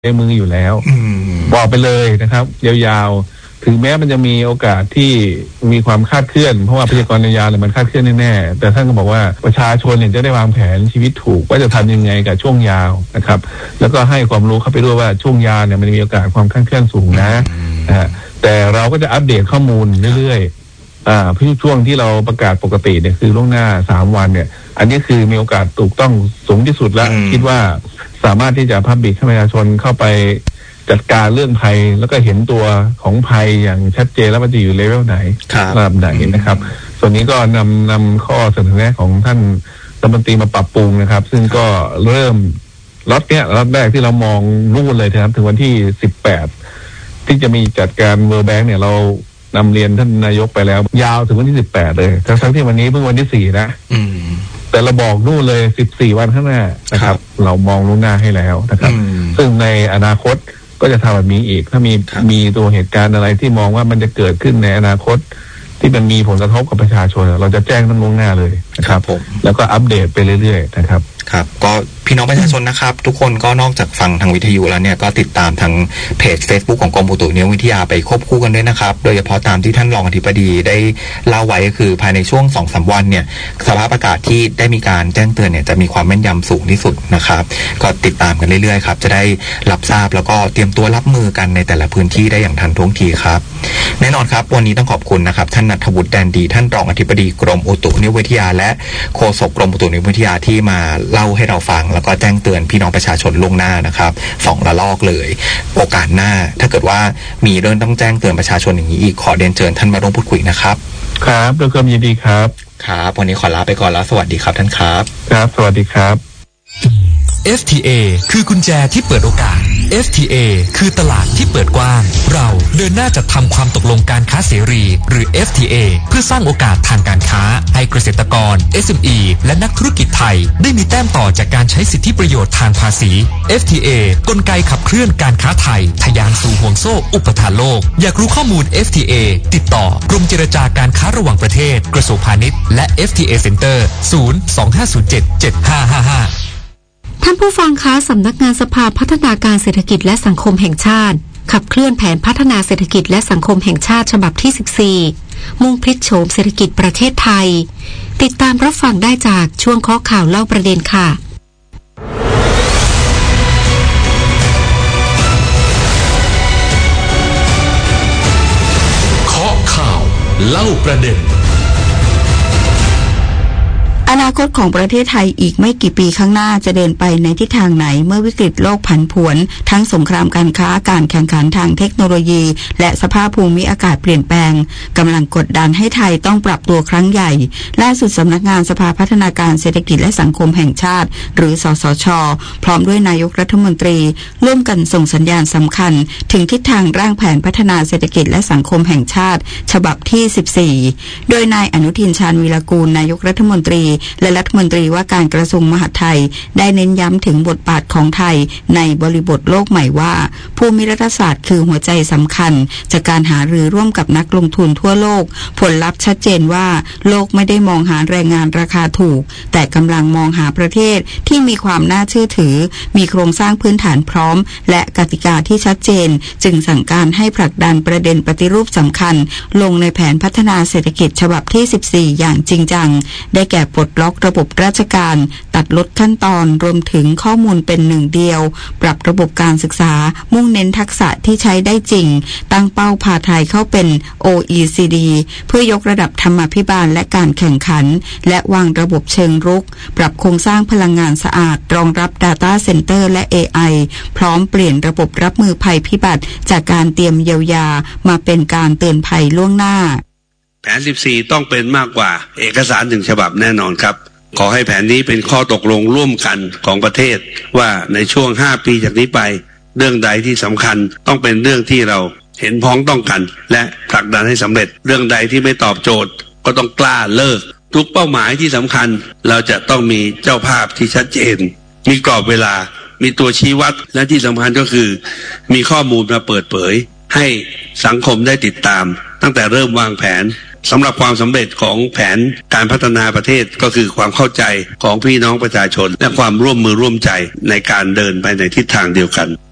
ในมืออยู่แล้วบอกไปเลยนะครับยาวๆถึงแม้มันจะมีโอกาสที่มีความคาดเคลื่อนเพราะว่าพยากรณ์ยาวเนี่ยมันคาดเคลื่อนแน่ๆแต่ท่านก็บอกว่าประชาชนเนี่ยจะได้วางแผนชีวิตถูกว่าจะทำยังไงกับช่วงยาวนะครับแล้วก็ให้ความรู้เข้าไปด้วยว่าช่วงยาวเนี่ยมันมีโอกาสความคาดเคลื่อนสูงนะแต่เราก็จะอัปเดตข้อมูลเรื่อยๆช่วงที่เราประกาศปกติเนี่ยคือล่วงหน้า3 วันเนี่ยอันนี้คือมีโอกาสถูกต้องสูงที่สุดแล้วคิดว่าสามารถที่จะพับบิกให้ประชาชนเข้าไปจัดการเรื่องภัยแล้วก็เห็นตัวของภัยอย่างชัดเจนแล้วมันจะอยู่เลเวลไหนระดับไหนนะครับส่วนนี้ก็นำข้อเสนอแนะของท่านรัฐมนตรีมาปรับปรุงนะครับซึ่งก็เริ่มล็อตแรกที่เรามองนู่นเลยนะครับถึงวันที่18ที่จะมีจัดการเวิร์แบงค์เนี่ยเรานำเรียนท่านนายกไปแล้วยาวถึงวันที่18เลยทั้งที่วันนี้เพิ่งวันที่4นะแต่เราบอกนู่นเลย14 วันข้างหน้านะครับเรามองล่วงหน้าให้แล้วนะครับซึ่งในอนาคตก็จะทำแบบนี้อีกถ้ามีตัวเหตุการณ์อะไรที่มองว่ามันจะเกิดขึ้นในอนาคตที่มันมีผลกระทบกับประชาชนเราจะแจ้งตั้งล่วงหน้าเลยนะครับแล้วก็อัปเดตไปเรื่อยๆนะครับครับก็พี่น้องประชาชนนะครับทุกคนก็นอกจากฟังทางวิทยุแล้วเนี่ยก็ติดตามทางเพจ Facebook ของกรมอุตุนิยมวิทยาไปควบคู่กันด้วยนะครับโดยเฉพาะตามที่ท่านรองอธิบดีได้เล่าไว้ก็คือภายในช่วง 2-3 วันเนี่ยสภาพอากาศที่ได้มีการแจ้งเตือนเนี่ยจะมีความแม่นยำสูงที่สุดนะครับก็ติดตามกันเรื่อยๆครับจะได้รับทราบแล้วก็เตรียมตัวรับมือกันในแต่ละพื้นที่ได้อย่างทันท่วงทีครับแน่นอนครับวันนี้ต้องขอบคุณนะครับท่านณัฐวุฒิแดนดีท่านรองอธิบดีกรมอุตุนิยมวิทยาและโฆษกกรมอุตุนิยมวิทยาที่มาเล่าให้เราฟังแล้วก็แจ้งเตือนพี่น้องประชาชนล่วงหน้านะครับ2 ระลอกเลยโอกาสหน้าถ้าเกิดว่ามีเรื่องต้องแจ้งเตือนประชาชนอย่างนี้อีกขอเรียนเชิญท่านมาร่วมพูดคุยนะครับครับด้วยความยินดีครับครับวันนี้ขอลาไปก่อนแล้วสวัสดีครับท่านครับครับสวัสดีครับ FTA คือกุญแจที่เปิดโอกาส FTA คือตลาดที่เปิดกว้างเราเดินหน้าจัดทำความตกลงการค้าเสรีหรือ FTA เพื่อสร้างโอกาสทางการค้าให้เกษตรกร SME และนักธุรกิจไทยได้มีแต้มต่อจากการใช้สิทธิประโยชน์ทางภาษี FTA กลไกขับเคลื่อนการค้าไทยทะยานสู่ห่วงโซ่อุปทานโลกอยากรู้ข้อมูล FTA ติดต่อกรมเจรจาการค้าระหว่างประเทศกระทรวงพาณิชย์และ FTA Center 025077555 ท่านผู้ฟังคะสำนักงานสภาพัฒนาการเศรษฐกิจและสังคมแห่งชาติขับเคลื่อนแผนพัฒนาเศรษฐกิจและสังคมแห่งชาติฉบับที่14มุ่งพลิกโฉมเศรษฐกิจประเทศไทยติดตามรับฟังได้จากช่วงข้อข่าวเล่าประเด็นค่ะข้อข่าวเล่าประเด็นอนาคตของประเทศไทยอีกไม่กี่ปีข้างหน้าจะเดินไปในทิศทางไหนเมื่อวิกฤตโลกผันผวนทั้งสงครามการค้าการแข่งขันทางเทคโนโลยีและสภาพภูมิอากาศเปลี่ยนแปลงกำลังกดดันให้ไทยต้องปรับตัวครั้งใหญ่ล่าสุดสำนักงานสภาพัฒนาการเศรษฐกิจและสังคมแห่งชาติหรือสสช.พร้อมด้วยนายกรัฐมนตรีร่วมกันส่งสัญญาณสำคัญถึงทิศทางร่างแผนพัฒนาเศรษฐกิจและสังคมแห่งชาติฉบับที่14โดยนายอนุทินชาญวีรกูลนายกรัฐมนตรีและรัฐมนตรีว่าการกระทรวงมหาดไทยได้เน้นย้ำถึงบทบาทของไทยในบริบทโลกใหม่ว่าภูมิรัฐศาสตร์คือหัวใจสำคัญจากการหารือร่วมกับนักลงทุนทั่วโลกผลลัพธ์ชัดเจนว่าโลกไม่ได้มองหาแรงงานราคาถูกแต่กำลังมองหาประเทศที่มีความน่าเชื่อถือมีโครงสร้างพื้นฐานพร้อมและกติกาที่ชัดเจนจึงสั่งการให้ผลักดันประเด็นปฏิรูปสำคัญลงในแผนพัฒนาเศรษฐกิจฉบับที่14อย่างจริงจังได้แก่ปลดล็อกระบบราชการตัดลดขั้นตอนรวมถึงข้อมูลเป็นหนึ่งเดียวปรับระบบการศึกษามุ่งเน้นทักษะที่ใช้ได้จริงตั้งเป้าพาไทยเข้าเป็น OECD เพื่อยกระดับธรรมาภิบาลและการแข่งขันและวางระบบเชิงรุกปรับโครงสร้างพลังงานสะอาดรองรับ Data Center และ AI พร้อมเปลี่ยนระบบรับมือภัยพิบัติจากการเตรียมเยียวยามาเป็นการเตือนภัยล่วงหน้าแผน14ต้องเป็นมากกว่าเอกสาร1 ฉบับแน่นอนครับขอให้แผนนี้เป็นข้อตกลงร่วมกันของประเทศว่าในช่วง5 ปีจากนี้ไปเรื่องใดที่สำคัญต้องเป็นเรื่องที่เราเห็นพ้องต้องกันและผลักดันให้สำเร็จเรื่องใดที่ไม่ตอบโจทย์ก็ต้องกล้าเลิกทุกเป้าหมายที่สำคัญเราจะต้องมีเจ้าภาพที่ชัดเจนมีกรอบเวลามีตัวชี้วัดและที่สำคัญก็คือมีข้อมูลมาเปิดเผยให้สังคมได้ติดตามตั้งแต่เริ่มวางแผนสำหรับความสำเร็จของแผนการพัฒนาประเทศก็คือความเข้าใจของพี่น้องประชาชนและความร่วมมือร่วมใจในการเดินไปในทิศทางเดียวกัน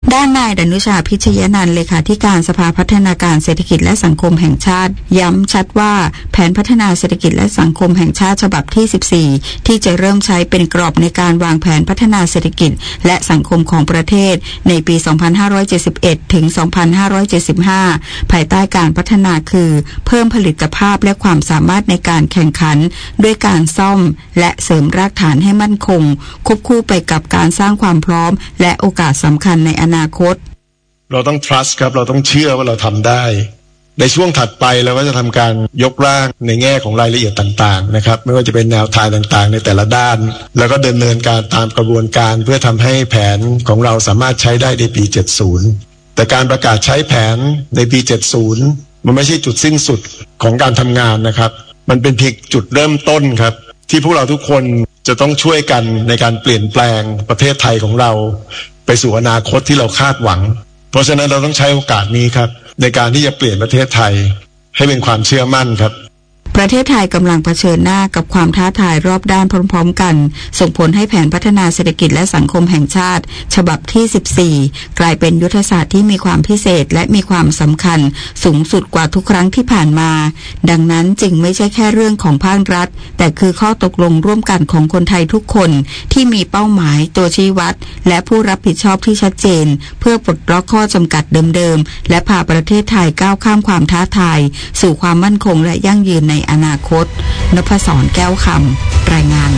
ด้านนายดนุชาพิชยนันท์เลขาธิการสภาพัฒนาการเศรษฐกิจและสังคมแห่งชาติย้ำชัดว่าแผนพัฒนาเศรษฐกิจและสังคมแห่งชาติฉบับที่14ที่จะเริ่มใช้เป็นกรอบในการวางแผนพัฒนาเศรษฐกิจและสังคมของประเทศในปี 2571 ถึง 2575 ภายใต้การพัฒนาคือเพิ่มผลิตภาพและความสามารถในการแข่งขันด้วยการซ่อมและเสริมรากฐานให้มั่นคงควบคู่ไปกับการสร้างความพร้อมและโอกาสสำคัญในอนาคตเราต้อง trust ครับเราต้องเชื่อว่าเราทำได้ในช่วงถัดไปเราก็จะทำการยกร่างในแง่ของรายละเอียดต่างๆนะครับไม่ว่าจะเป็นแนวทางต่างๆในแต่ละด้านแล้วก็ดำเนินการตามกระบวนการเพื่อทำให้แผนของเราสามารถใช้ได้ในปี 70 แต่การประกาศใช้แผนในปี 70 มันไม่ใช่จุดสิ้นสุดของการทำงานนะครับมันเป็นเพียงจุดเริ่มต้นครับที่พวกเราทุกคนจะต้องช่วยกันในการเปลี่ยนแปลงประเทศไทยของเราไปสู่อนาคตที่เราคาดหวังเพราะฉะนั้นเราต้องใช้โอกาสนี้ครับในการที่จะเปลี่ยนประเทศไทยให้เป็นความเชื่อมั่นครับประเทศไทยกำลังเผชิญหน้ากับความท้าทายรอบด้านพร้อมๆกันส่งผลให้แผนพัฒนาเศรษฐกิจและสังคมแห่งชาติฉบับที่14กลายเป็นยุทธศาสตร์ที่มีความพิเศษและมีความสำคัญสูงสุดกว่าทุกครั้งที่ผ่านมาดังนั้นจึงไม่ใช่แค่เรื่องของภาครัฐแต่คือข้อตกลงร่วมกันของคนไทยทุกคนที่มีเป้าหมายตัวชี้วัดและผู้รับผิดชอบที่ชัดเจนเพื่อปลดล็อกข้อจำกัดเดิมๆและพาประเทศไทยก้าวข้ามความท้าทายสู่ความมั่นคงและยั่งยืนในอนาคตนพศรแก้วคำรายงาน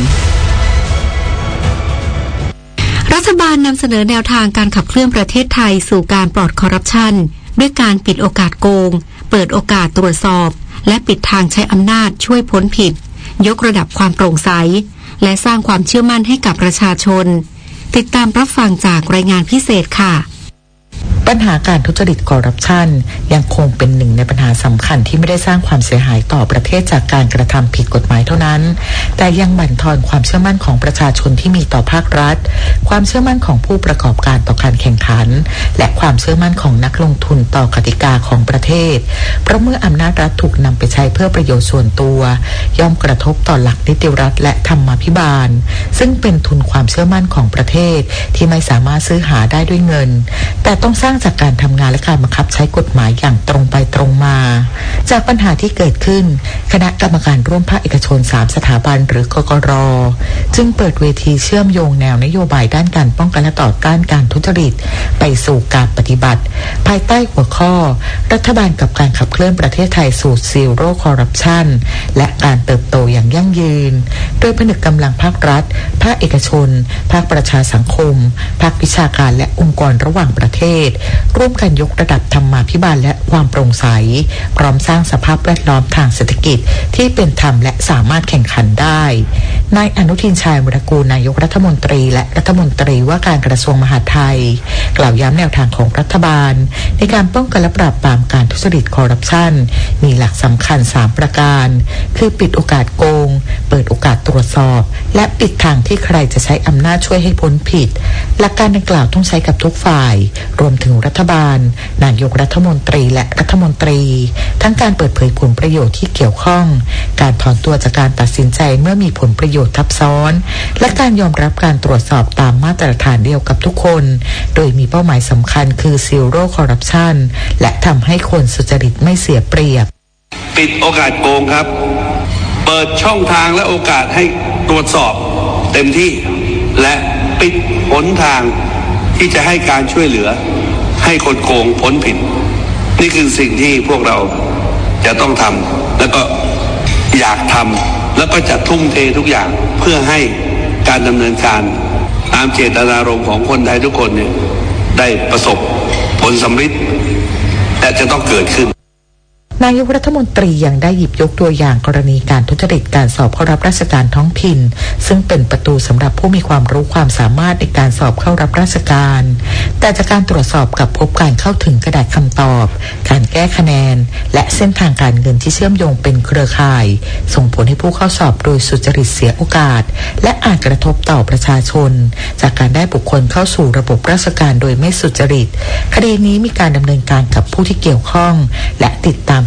รัฐบาลนำเสนอแนวทางการขับเคลื่อนประเทศไทยสู่การปลอดคอร์รัปชันด้วยการปิดโอกาสโกงเปิดโอกาสตรวจสอบและปิดทางใช้อำนาจช่วยพ้นผิดยกระดับความโปร่งใสและสร้างความเชื่อมั่นให้กับประชาชนติดตามรับฟังจากรายงานพิเศษค่ะปัญหาการทุจริตคอร์รัปชันยังคงเป็นหนึ่งในปัญหาสำคัญที่ไม่ได้สร้างความเสียหายต่อประเทศจากการกระทำผิดกฎหมายเท่านั้นแต่ยังบั่นทอนความเชื่อมั่นของประชาชนที่มีต่อภาครัฐความเชื่อมั่นของผู้ประกอบการต่อการแข่งขันและความเชื่อมั่นของนักลงทุนต่อกติกาของประเทศเพราะเมื่ออำนาจรัฐถูกนำไปใช้เพื่อประโยชน์ส่วนตัวย่อมกระทบต่อหลักนิติรัฐและธรรมาภิบาลซึ่งเป็นทุนความเชื่อมั่นของประเทศที่ไม่สามารถซื้อหาได้ด้วยเงินแต่ต้องสร้างจากการทำงานและการบังคับใช้กฎหมายอย่างตรงไปตรงมาจากปัญหาที่เกิดขึ้นคณะกรรมการร่วมภาคเอกชน3สถาบันหรือกกร.จึงเปิดเวทีเชื่อมโยงแนวนโยบายด้านการป้องกันและต่อต้านการทุจริตไปสู่การปฏิบัติภายใต้หัวข้อรัฐบาลกับการขับเคลื่อนประเทศไทยสู่ซีโร่คอร์รัปชันและการเติบโตอย่างยั่งยืนโดยผนึกกำลังภาครัฐภาคเอกชนภาคประชาสังคมภาควิชาการและองค์กรระหว่างประเทศร่วมกันยกระดับธรรมาภิบาลและความโปร่งใสพร้อมสร้างสภาพแวดล้อมทางเศรษฐกิจที่เป็นธรรมและสามารถแข่งขันได้นายอนุทินชาญวิรากูลนายกรัฐมนตรีและรัฐมนตรีว่าการกระทรวงมหาดไทยกล่าวย้ำแนวทางของรัฐบาลในการป้องกันและปราบปรามการทุจริตคอร์รัปชันมีหลักสำคัญ3ประการคือปิดโอกาสโกงเปิดโอกาสตรวจสอบและปิดทางที่ใครจะใช้อำนาจช่วยให้พ้นผิดหลักการดังกล่าวต้องใช้กับทุกฝ่ายรวมถึงรัฐบาลนายกรัฐมนตรีและรัฐมนตรีทั้งการเปิดเผยผลประโยชน์ที่เกี่ยวข้องการถอนตัวจากการตัดสินใจเมื่อมีผลประโยชน์ทับซ้อนและการยอมรับการตรวจสอบตามมาตรฐานเดียวกับทุกคนโดยมีเป้าหมายสำคัญคือซีโร่คอร์รัปชันและทำให้คนสุจริตไม่เสียเปรียบปิดโอกาสโกงครับเปิดช่องทางและโอกาสให้ตรวจสอบเต็มที่และปิดหนทางที่จะให้การช่วยเหลือให้คนโกงพ้นผิดนี่คือสิ่งที่พวกเราจะต้องทำแล้วก็อยากทำแล้วก็จะทุ่มเททุกอย่างเพื่อให้การดำเนินการตามเจตนารมณ์ของคนไทยทุกคนเนี่ยได้ประสบผลสำเร็จและจะต้องเกิดขึ้นนายกรัฐมนตรียังได้หยิบยกตัวอย่างกรณีการทุจริตการสอบเข้ารับราชการท้องถิ่นซึ่งเป็นประตูสำหรับผู้มีความรู้ความสามารถในการสอบเข้ารับราชการแต่จากการตรวจสอบกับพบการเข้าถึงกระดาษคำตอบการแก้คะแนนและเส้นทางการเงินที่เชื่อมโยงเป็นเครือข่ายส่งผลให้ผู้เข้าสอบโดยสุจริตเสียโอกาสและอาจกระทบต่อประชาชนจากการได้บุคคลเข้าสู่ระบบราชการโดยไม่สุจริตคดีนี้มีการดำเนินการกับผู้ที่เกี่ยวข้องและติดตาม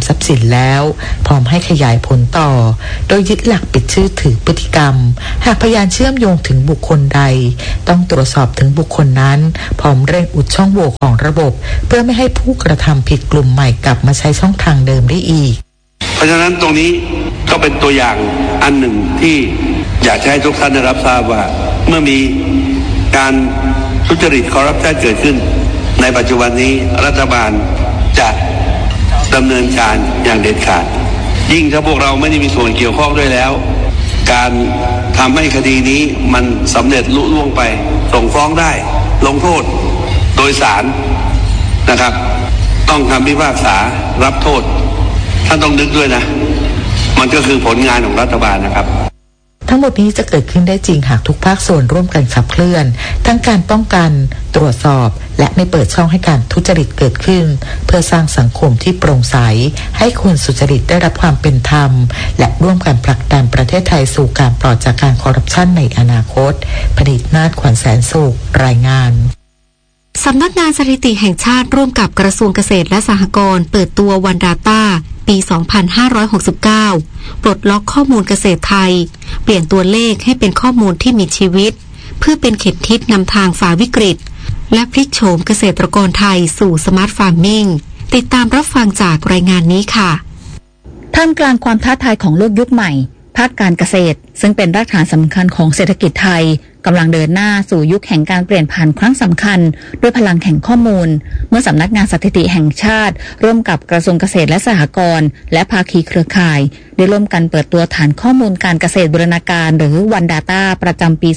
ทรัพย์สินแล้วพร้อมให้ขยายผลต่อโดยยึดหลักปิดชื่อถือพฤติกรรมหากพยานเชื่อมโยงถึงบุคคลใดต้องตรวจสอบถึงบุคคลนั้นพร้อมเร่งอุดช่องโหว่ของระบบเพื่อไม่ให้ผู้กระทำผิดกลุ่มใหม่กลับมาใช้ช่องทางเดิมได้อีกเพราะฉะนั้นตรงนี้ก็เป็นตัวอย่างอันหนึ่งที่อยากให้ทุกท่านได้รับทราบว่าเมื่อมีการทุจริตคอร์รัปชันเกิดขึ้นในปัจจุบันนี้รัฐบาลจะดำเนินการอย่างเด็ดขาดยิ่งถ้าพวกเราไม่ได้มีส่วนเกี่ยวข้องด้วยแล้วการทำให้คดีนี้มันสำเร็จลุล่วงไปส่งฟ้องได้ลงโทษโดยศาลนะครับต้องคำพิพากษารับโทษท่านต้องนึกด้วยนะมันก็คือผลงานของรัฐบาลนะครับทั้งหมดนี้จะเกิดขึ้นได้จริงหากทุกภาคส่วนร่วมกันขับเคลื่อนทั้งการป้องกันตรวจสอบและไม่เปิดช่องให้การทุจริตเกิดขึ้นเพื่อสร้างสังคมที่โปร่งใสให้คนสุจริตได้รับความเป็นธรรมและร่วมกันผลักดันประเทศไทยสู่การปลอดจากการคอร์รัปชันในอนาคตผลิตนาถขวัญแสนสุขรายงานสำนักงานสถิติแห่งชาติร่วมกับกระทรวงเกษตรและสหกรณ์เปิดตัว One Data ปี 2569 ปลดล็อกข้อมูลเกษตรไทยเปลี่ยนตัวเลขให้เป็นข้อมูลที่มีชีวิตเพื่อเป็นเข็มทิศนำทางฝ่าวิกฤตและพลิกโฉมเกษตรกรไทยสู่สมาร์ทฟาร์มมิ่งติดตามรับฟังจากรายงานนี้ค่ะท่ามกลางความท้าทายของโลกยุคใหม่ภาคการเกษตรซึ่งเป็นรากฐานสำคัญของเศรษฐกิจไทยกำลังเดินหน้าสู่ยุคแห่งการเปลี่ยนผ่านครั้งสำคัญด้วยพลังแห่งข้อมูลเมื่อสำนักงานสถิติแห่งชาติร่วมกับกระทรวงเกษตรและสหกรณ์และภาคีเครือข่ายได้ร่วมกันเปิดตัวฐานข้อมูลการเกษตรบูรณาการหรือ One Data ประจำปี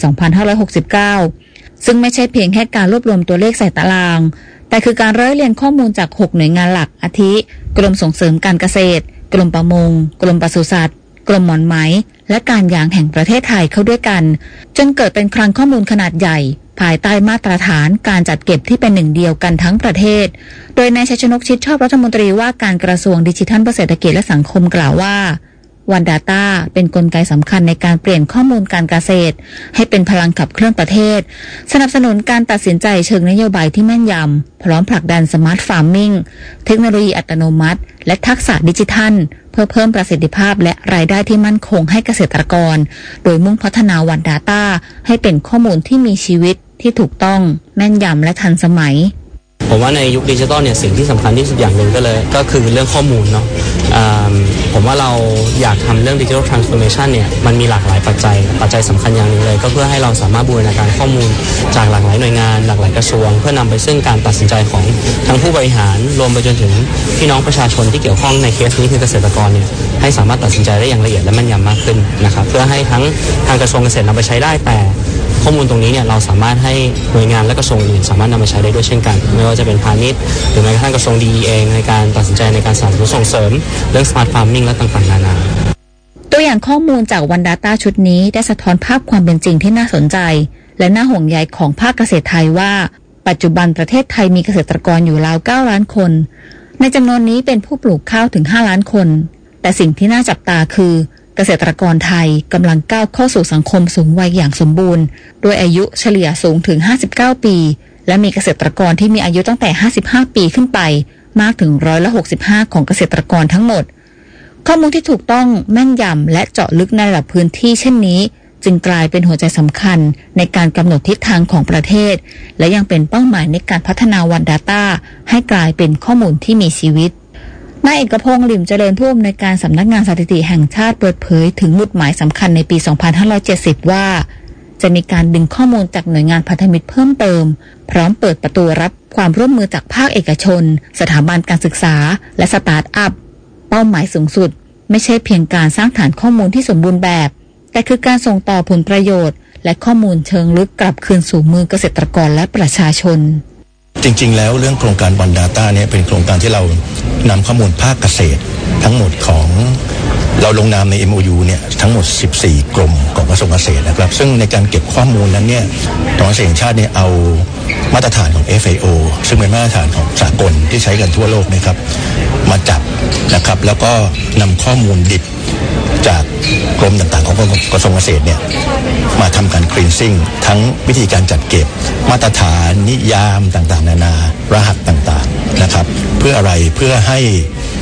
2569 ซึ่งไม่ใช่เพียงแค่การรวบรวมตัวเลขใส่ตารางแต่คือการร้อยเรียงข้อมูลจาก6หน่วยงานหลักอาทิกรมส่งเสริมการเกษตรกรมประมงกรมปศุสัตว์กรมหม่อนไหมและการยางแห่งประเทศไทยเข้าด้วยกันจนเกิดเป็นคลังข้อมูลขนาดใหญ่ภายใต้มาตรฐานการจัดเก็บที่เป็นหนึ่งเดียวกันทั้งประเทศโดยนายชัยชนกชิดชอบรัฐมนตรีว่าการกระทรวงดิจิทัลเพื่อเศรษฐกิจและสังคมกล่าวว่า One Data เป็นกลไกสำคัญในการเปลี่ยนข้อมูลการเกษตรให้เป็นพลังขับเคลื่อนประเทศสนับสนุนการตัดสินใจเชิงนโยบายที่แม่นยำพร้อมผลักดันสมาร์ทฟาร์มมิ่งเทคโนโลยีอัตโนมัติและทักษะดิจิทัลเพื่อเพิ่มประสิทธิภาพและรายได้ที่มั่นคงให้เกษตรกรโดยมุ่งพัฒนา One Data ให้เป็นข้อมูลที่มีชีวิตที่ถูกต้องแม่นยำและทันสมัยผมว่าในยุคดิจิทัลเนี่ยสิ่งที่สำคัญที่สุดอย่างหนึ่งก็คือเรื่องข้อมูลเนาะผมว่าเราอยากทำเรื่อง Digital Transformation เนี่ยมันมีหลากหลายปัจจัยสำคัญอย่างหนึ่งเลยก็เพื่อให้เราสามารถบูรณาการข้อมูลจากหลากหลายหน่วยงานหลากหลายกระทรวงเพื่อนำไปซึ่งการตัดสินใจของทั้งผู้บริหารรวมไปจนถึงพี่น้องประชาชนที่เกี่ยวข้องในเคสนี้คือเกษตรกรเนี่ยให้สามารถตัดสินใจได้อย่างละเอียดและแม่นยำมากขึ้นนะครับเพื่อให้ทั้งทางกระทรวงเกษตรนำไปใช้ได้แต่ข้อมูลตรงนี้เนี่ยเราสามารถให้หน่วยงานและกระทรวงอื่นสามารถนำไปใช้ได้ด้วยเช่นกันไม่ว่าจะเป็นพาณิชย์หรือแม้กระทั่งกระทรวงดีเองในการตัดสินใจในการสนับสนุนส่งเสริมเรื่อง Smart Farming และต่างๆนานาตัวอย่างข้อมูลจาก One Data ชุดนี้ได้สะท้อนภาพความเป็นจริงที่น่าสนใจและน่าห่วงใยของภาคเกษตรไทยว่าปัจจุบันประเทศไทยมีเกษตรกรอยู่ราว9ล้านคนในจำนวนนี้เป็นผู้ปลูกข้าวถึง5ล้านคนแต่สิ่งที่น่าจับตาคือเกษตรกรไทยกำลังก้าวเข้าสู่สังคมสูงวัยอย่างสมบูรณ์โดยอายุเฉลี่ยสูงถึง59ปีและมีเกษตรกรที่มีอายุตั้งแต่55ปีขึ้นไปมากถึง65%ของเกษตรกรทั้งหมดข้อมูลที่ถูกต้องแม่นยำและเจาะลึกในระดับพื้นที่เช่นนี้จึงกลายเป็นหัวใจสำคัญในการกำหนดทิศทางของประเทศและยังเป็นเป้าหมายในการพัฒนา One Data ให้กลายเป็นข้อมูลที่มีชีวิตนายเอกพงษ์ หลิ่มเจริญผู้อำนวยการสำนักงานสถิติแห่งชาติเปิดเผยถึงหมุดหมายสำคัญในปี 2570 ว่าจะมีการดึงข้อมูลจากหน่วยงานพันธมิตรเพิ่มเติมพร้อมเปิดประตูรับความร่วมมือจากภาคเอกชนสถาบันการศึกษาและสตาร์ทอัพเป้าหมายสูงสุดไม่ใช่เพียงการสร้างฐานข้อมูลที่สมบูรณ์แบบแต่คือการส่งต่อผลประโยชน์และข้อมูลเชิงลึกกลับคืนสู่มือเกษตรกรและประชาชนจริงๆแล้วเรื่องโครงการ One Data เนี่ยเป็นโครงการที่เรานำข้อมูลภาคเกษตรทั้งหมดของเราลงนามใน MOU เนี่ยทั้งหมด14กรมของกระทรวงเกษตรนะครับซึ่งในการเก็บข้อมูลนั้นเนี่ยทางเกษตรแห่งชาติเนี่ยเอามาตรฐานของ FAO ซึ่งเป็นมาตรฐานของสากลที่ใช้กันทั่วโลกนะครับมาจับนะครับแล้วก็นำข้อมูลดิบจากกรมต่างๆของกระทรวงเกษตรเนี่ยมาทำการ cleansing ทั้งวิธีการจัดเก็บมาตรฐานนิยามต่างๆนานารหัสต่างๆนะครับเพื่ออะไรเพื่อให้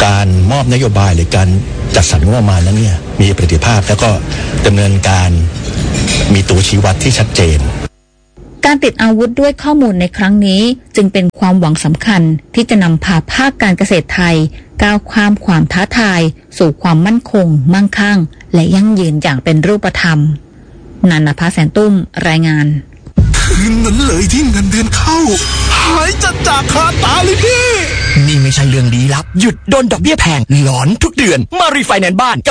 การมอบนโยบายหรือการจัดสรรงบประมาณนั้นเนี่ยมีประสิทธิภาพแล้วก็ดำเนินการมีตัวชี้วัดที่ชัดเจนการติดอาวุธด้วยข้อมูลในครั้งนี้จึงเป็นความหวังสำคัญที่จะนำพาภาคการเกษตรไทยก้าวข้ามความท้าทายสู่ความมั่นคงมั่งคั่งและยั่งยืนอย่างเป็นรูปธรรมนันทภาแสนตุ้มรายงานคืนนั้นเลยที่เงินเดือนเข้าหายจัดจากคาตาเลยพี่นี่ไม่ใช่เรื่องลี้ลับหยุดโดนดอกเบี้ยแพงหลอนทุกเดือนมารีไฟแนนซ์บ้าน